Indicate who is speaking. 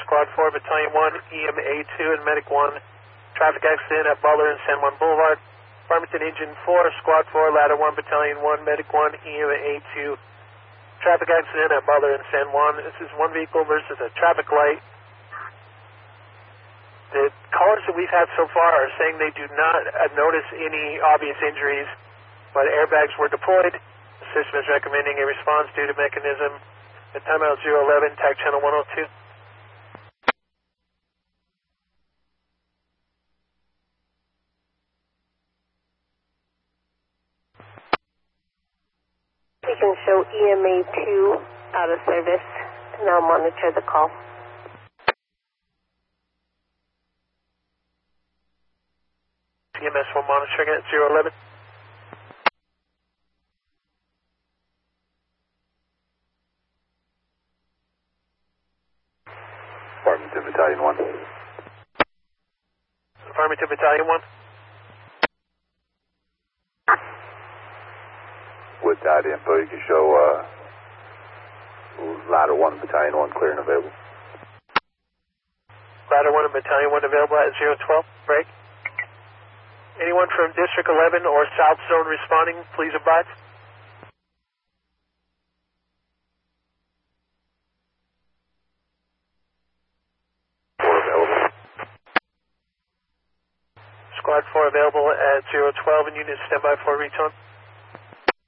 Speaker 1: Squad 4, Battalion 1, EMA 2 and Medic 1. Traffic accident at Butler and San Juan Boulevard. Farmington Engine 4, Squad 4, Ladder 1, Battalion 1, Medic 1, EMA 2. Traffic accident at Butler and San Juan. This is one vehicle versus a traffic light. The callers that we've had so far are saying they do not notice any obvious injuries, but airbags were deployed. The system is recommending a response due to mechanism. The timeout 011, tag channel 102.
Speaker 2: We can show EMA 2 out of service, and I'll monitor the call.
Speaker 1: EMS 1 monitoring at 011.
Speaker 3: Farmington Battalion 1.
Speaker 1: Farmington Battalion 1.
Speaker 3: With that info, you can show Ladder 1, Battalion 1 clear and available.
Speaker 1: Ladder 1 and Battalion 1 available at 012. Break. Anyone from District 11 or South Zone responding, please advise. Squad 4 available at 012 and unit standby for return.